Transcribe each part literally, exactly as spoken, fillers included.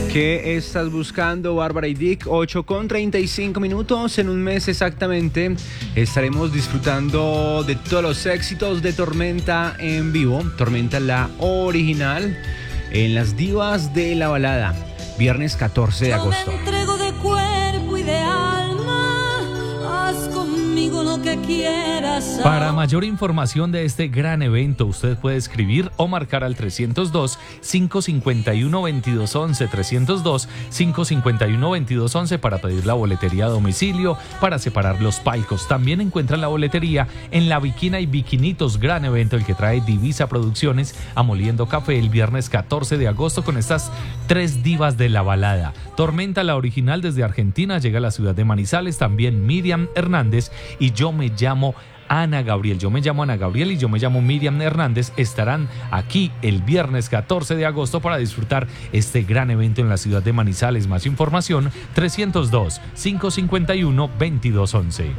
¿Qué estás buscando, Bárbara y Dick? ocho con treinta y cinco minutos. En un mes exactamente estaremos disfrutando de todos los éxitos de Tormenta en vivo. Tormenta, la original, en las divas de la balada. Viernes catorce de agosto. Yo me entrego de cuerpo y de alma. Haz conmigo lo que quieras. Para mayor información de este gran evento, usted puede escribir o marcar al trescientos dos, cinco cinco uno, veintidós once, trescientos dos, cinco cinco uno, veintidós once para pedir la boletería a domicilio, para separar los palcos. También encuentran la boletería en La Viquina y Viquinitos, gran evento el que trae Divisa Producciones a Moliendo Café el viernes catorce de agosto con estas tres divas de la balada. Tormenta, la original, desde Argentina, llega a la ciudad de Manizales, también Miriam Hernández y Yo me llamo Ana Gabriel. Yo me llamo Ana Gabriel y yo me llamo Miriam Hernández. Estarán aquí el viernes catorce de agosto para disfrutar este gran evento en la ciudad de Manizales. Más información, trescientos dos, cinco cinco uno, veintidós once.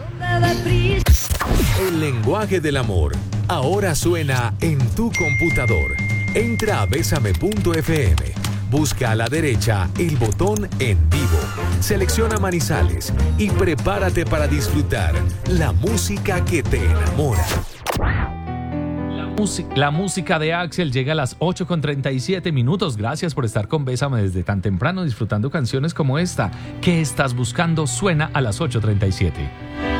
El lenguaje del amor ahora suena en tu computador. Entra a besame punto efe eme. Busca a la derecha el botón En Vivo, selecciona Manizales y prepárate para disfrutar la música que te enamora. La, música, la música de Axel llega a las ocho con treinta y siete minutos. Gracias por estar con Bésame desde tan temprano disfrutando canciones como esta. ¿Qué estás buscando? Suena a las ocho treinta y siete.